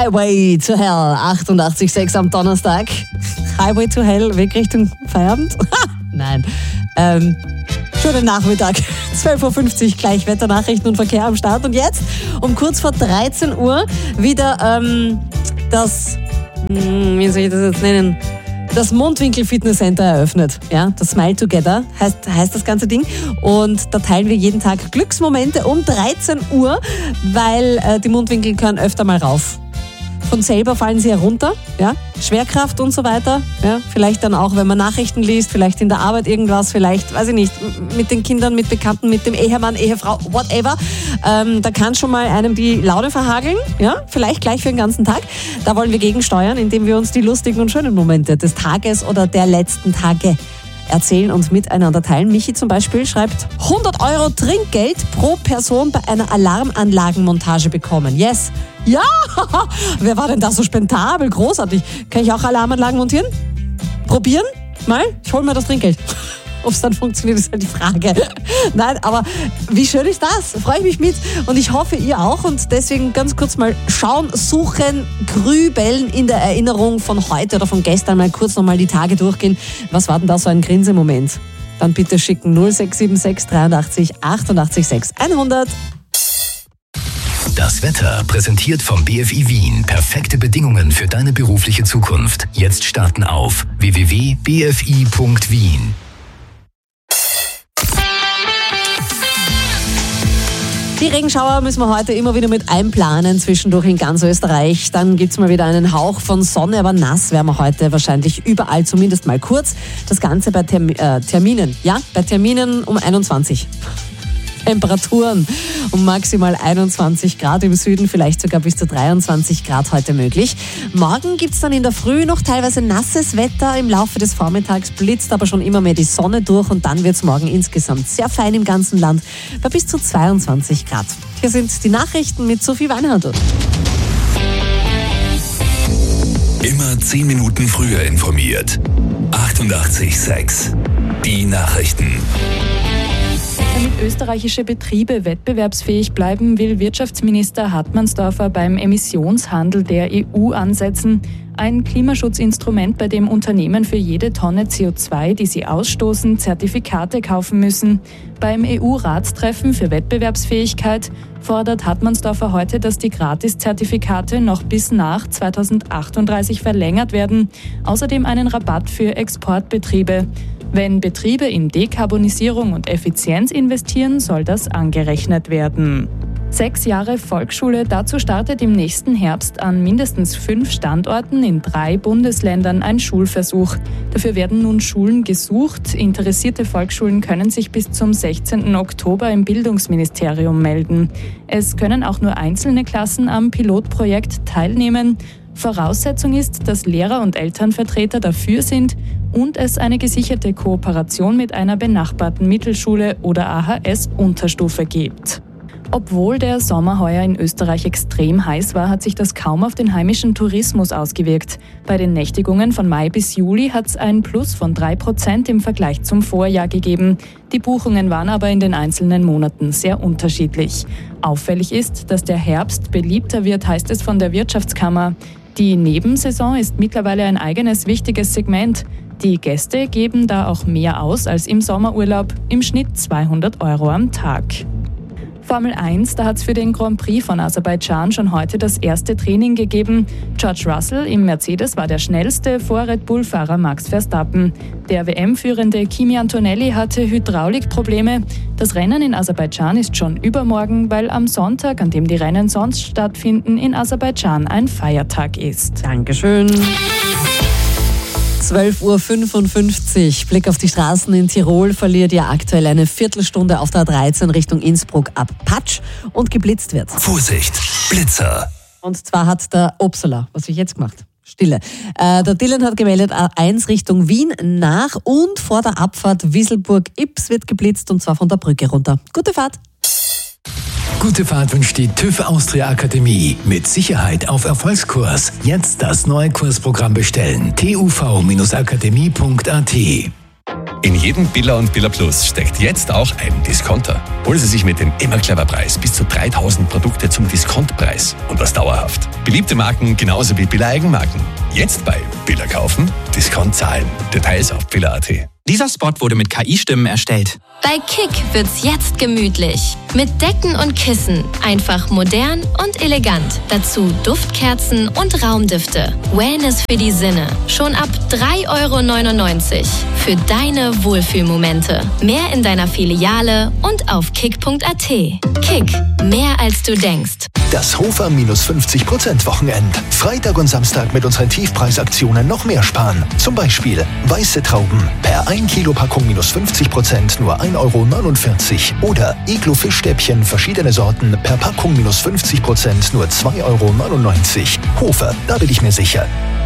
Highway to Hell, 88,6 am Donnerstag. Highway to Hell, Weg Richtung Feierabend? Nein. Schönen Nachmittag, 12.50 Uhr, gleich Wetternachrichten und Verkehr am Start. Und jetzt, um kurz vor 13 Uhr, wieder wie soll ich das jetzt nennen? Das Mundwinkel Fitness Center eröffnet. Ja, das Smile Together heißt das ganze Ding. Und da teilen wir jeden Tag Glücksmomente um 13 Uhr, weil die Mundwinkel können öfter mal rauf. Von selber fallen sie herunter, ja, Schwerkraft und so weiter. Ja, vielleicht dann auch, wenn man Nachrichten liest, vielleicht in der Arbeit irgendwas, vielleicht, weiß ich nicht, mit den Kindern, mit Bekannten, mit dem Ehemann, Ehefrau, whatever. Da kann schon mal einem die Laune verhageln, ja, vielleicht gleich für den ganzen Tag. Da wollen wir gegensteuern, indem wir uns die lustigen und schönen Momente des Tages oder der letzten Tage erzählen und miteinander teilen. Michi zum Beispiel schreibt, 100 € Trinkgeld pro Person bei einer Alarmanlagenmontage bekommen. Yes. Ja, wer war denn da so spendabel? Großartig. Kann ich auch Alarmanlagen montieren? Probieren? Mal? Ich hole mir das Trinkgeld. Ob es dann funktioniert, ist halt die Frage. Nein, aber wie schön ist das? Freue ich mich mit und ich hoffe, ihr auch. Und deswegen ganz kurz mal schauen, suchen, grübeln in der Erinnerung von heute oder von gestern, mal kurz nochmal die Tage durchgehen. Was war denn da so ein Grinsemoment? Dann bitte schicken 0676 83 88 6 100. Das Wetter präsentiert vom BFI Wien. Perfekte Bedingungen für deine berufliche Zukunft. Jetzt starten auf www.bfi.wien. Die Regenschauer müssen wir heute immer wieder mit einplanen, zwischendurch in ganz Österreich. Dann gibt es mal wieder einen Hauch von Sonne, aber nass werden wir heute wahrscheinlich überall, zumindest mal kurz. Das Ganze bei Terminen, ja, bei Terminen um 21. Temperaturen um maximal 21 Grad im Süden, vielleicht sogar bis zu 23 Grad heute möglich. Morgen gibt es dann in der Früh noch teilweise nasses Wetter. Im Laufe des Vormittags blitzt aber schon immer mehr die Sonne durch und dann wird es morgen insgesamt sehr fein im ganzen Land bei bis zu 22 Grad. Hier sind die Nachrichten mit Sophie Weinhandl. Immer 10 Minuten früher informiert. 88,6. Die Nachrichten. Damit österreichische Betriebe wettbewerbsfähig bleiben, will Wirtschaftsminister Hartmannsdorfer beim Emissionshandel der EU ansetzen. Ein Klimaschutzinstrument, bei dem Unternehmen für jede Tonne CO2, die sie ausstoßen, Zertifikate kaufen müssen. Beim EU-Ratstreffen für Wettbewerbsfähigkeit fordert Hartmannsdorfer heute, dass die Gratiszertifikate noch bis nach 2038 verlängert werden. Außerdem einen Rabatt für Exportbetriebe. Wenn Betriebe in Dekarbonisierung und Effizienz investieren, soll das angerechnet werden. 6 Jahre Volksschule, dazu startet im nächsten Herbst an mindestens 5 Standorten in 3 Bundesländern ein Schulversuch. Dafür werden nun Schulen gesucht. Interessierte Volksschulen können sich bis zum 16. Oktober im Bildungsministerium melden. Es können auch nur einzelne Klassen am Pilotprojekt teilnehmen. Voraussetzung ist, dass Lehrer und Elternvertreter dafür sind und es eine gesicherte Kooperation mit einer benachbarten Mittelschule oder AHS-Unterstufe gibt. Obwohl der Sommer heuer in Österreich extrem heiß war, hat sich das kaum auf den heimischen Tourismus ausgewirkt. Bei den Nächtigungen von Mai bis Juli hat es ein Plus von 3% im Vergleich zum Vorjahr gegeben. Die Buchungen waren aber in den einzelnen Monaten sehr unterschiedlich. Auffällig ist, dass der Herbst beliebter wird, heißt es von der Wirtschaftskammer. Die Nebensaison ist mittlerweile ein eigenes wichtiges Segment. Die Gäste geben da auch mehr aus als im Sommerurlaub, im Schnitt 200 € am Tag. Formel 1, da hat es für den Grand Prix von Aserbaidschan schon heute das erste Training gegeben. George Russell im Mercedes war der schnellste vor Red Bull-Fahrer Max Verstappen. Der WM-führende Kimi Antonelli hatte Hydraulikprobleme. Das Rennen in Aserbaidschan ist schon übermorgen, weil am Sonntag, an dem die Rennen sonst stattfinden, in Aserbaidschan ein Feiertag ist. Dankeschön. 12.55 Uhr. Blick auf die Straßen in Tirol, verliert ja aktuell eine Viertelstunde auf der A13 Richtung Innsbruck ab Patsch und geblitzt wird. Vorsicht, Blitzer. Und zwar hat der Upsala, was habe ich jetzt gemacht? Stille. Der Dylan hat gemeldet, A1 Richtung Wien nach und vor der Abfahrt Wieselburg-Ips wird geblitzt und zwar von der Brücke runter. Gute Fahrt. Gute Fahrt wünscht die TÜV Austria Akademie. Mit Sicherheit auf Erfolgskurs. Jetzt das neue Kursprogramm bestellen. tuv-akademie.at. In jedem Billa und Billa Plus steckt jetzt auch ein Discounter. Holen Sie sich mit dem Immer Clever Preis bis zu 3000 Produkte zum Diskontpreis und das dauerhaft. Beliebte Marken genauso wie Billa Eigenmarken. Jetzt bei Billa kaufen, Discount zahlen. Details auf billa.at. Dieser Spot wurde mit KI-Stimmen erstellt. Bei Kick wird's jetzt gemütlich. Mit Decken und Kissen. Einfach modern und elegant. Dazu Duftkerzen und Raumdüfte. Wellness für die Sinne. Schon ab 3,99 € für deine Wohlfühlmomente. Mehr in deiner Filiale und auf kick.at. Kick. Mehr als du denkst. Das Hofer minus 50% Wochenend. Freitag und Samstag mit unseren Tiefpreisaktionen noch mehr sparen. Zum Beispiel weiße Trauben per 1 Kilo Packung minus 50% nur 1,49 € oder Iglo-Fischstäbchen verschiedene Sorten per Packung minus 50% nur 2,99 €. Hofer, da bin ich mir sicher.